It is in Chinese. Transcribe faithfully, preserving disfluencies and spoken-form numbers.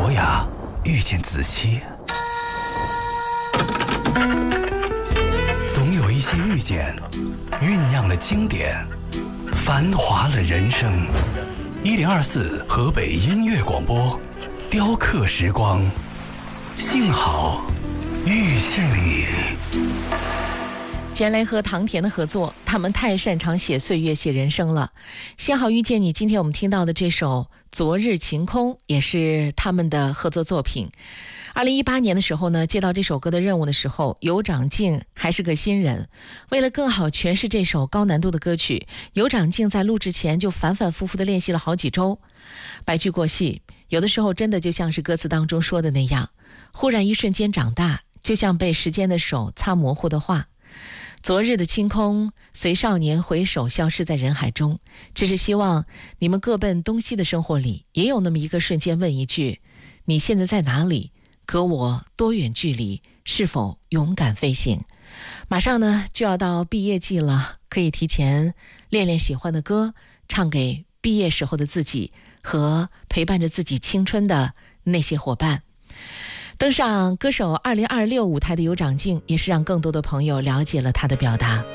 卓雅遇见子期，总有一些遇见酝酿了经典，繁华了人生。一零二四河北音乐广播，雕刻时光，幸好遇见你。 钱雷和唐田的合作，他们太擅长写岁月、写人生了。幸好遇见你，今天我们听到的这首《昨日晴空》也是他们的合作作品。二零一八年的时候呢，接到这首歌的任务的时候，尤长靖还是个新人。为了更好诠释这首高难度的歌曲，尤长靖在录制前就反反复复地练习了好几周。白驹过隙，有的时候真的就像是歌词当中说的那样，忽然一瞬间长大，就像被时间的手擦模糊的画。昨日的晴空，随少年回首消失在人海中。只是希望你们各奔东西的生活里，也有那么一个瞬间问一句：你现在在哪里？隔我多远距离？是否勇敢飞行？马上呢就要到毕业季了，可以提前练练喜欢的歌，唱给毕业时候的自己和陪伴着自己青春的那些伙伴。登上歌手二零二六舞台的尤长靖，也是让更多的朋友了解了他的表达。